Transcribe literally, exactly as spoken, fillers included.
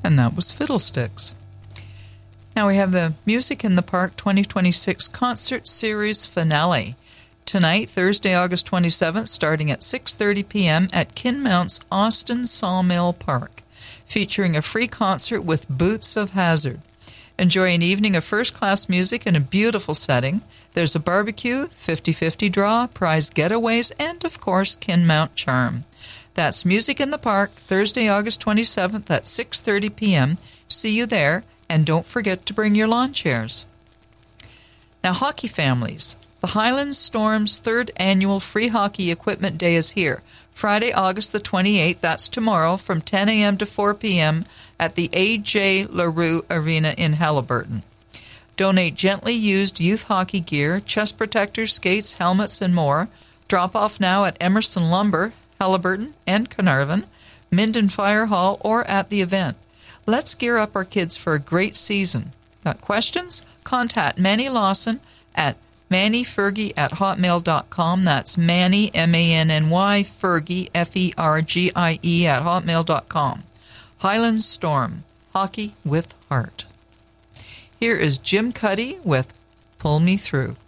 and that was Fiddlesticks. Now we have the Music in the Park twenty twenty-six Concert Series Finale. Tonight, Thursday, August twenty-seventh, starting at six thirty p.m. at Kinmount's Austin Sawmill Park, featuring a free concert with Boots of Hazzard. Enjoy an evening of first-class music in a beautiful setting. There's a barbecue, fifty-fifty draw, prize getaways, and, of course, Kinmount charm. That's Music in the Park, Thursday, August twenty-seventh at six thirty p.m. See you there, and don't forget to bring your lawn chairs. Now, hockey families. The Highland Storm's third annual Free Hockey Equipment Day is here. Friday, August the twenty-eighth, that's tomorrow, from ten a.m. to four p.m. at the A J LaRue Arena in Halliburton. Donate gently used youth hockey gear, chest protectors, skates, helmets, and more. Drop off now at Emerson Lumber, Halliburton, and Carnarvon, Minden Fire Hall, or at the event. Let's gear up our kids for a great season. Got questions? Contact Manny Lawson at Manny Fergie at hotmail dot com. That's Manny, M A N N Y, Fergie, F E R G I E, at hotmail dot com. Highland Storm, hockey with heart. Here is Jim Cuddy with Pull Me Through.